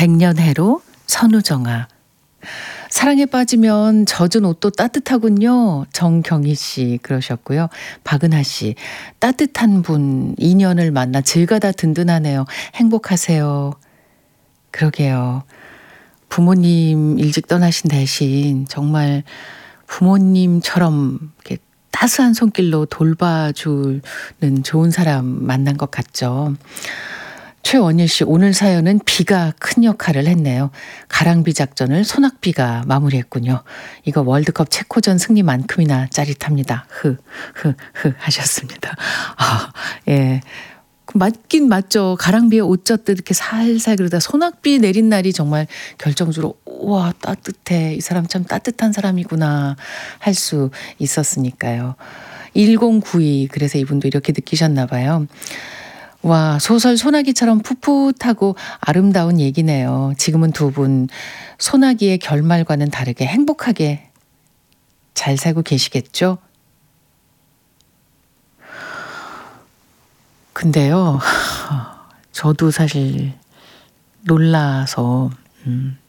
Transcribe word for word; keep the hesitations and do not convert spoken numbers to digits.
백년해로 선우정아. 사랑에 빠지면 젖은 옷도 따뜻하군요. 정경희 씨 그러셨고요. 박은하 씨. 따뜻한 분 인연을 만나 즐거다 든든하네요. 행복하세요. 그러게요. 부모님 일찍 떠나신 대신 정말 부모님처럼 이렇게 따스한 손길로 돌봐주는 좋은 사람 만난 것 같죠. 최원일 씨, 오늘 사연은 비가 큰 역할을 했네요. 가랑비 작전을 소낙비가 마무리했군요. 이거 월드컵 체코전 승리만큼이나 짜릿합니다. 흐, 흐, 흐 하셨습니다. 아, 예. 맞긴 맞죠. 가랑비에 옷 젖듯 이렇게 살살 그러다 소낙비 내린 날이 정말 결정적으로 우와 따뜻해. 이 사람 참 따뜻한 사람이구나 할 수 있었으니까요. 일공구이 그래서 이분도 이렇게 느끼셨나 봐요. 와, 소설 소나기처럼 풋풋하고 아름다운 얘기네요. 지금은 두 분 소나기의 결말과는 다르게 행복하게 잘 살고 계시겠죠? 근데요, 저도 사실 놀라서 음,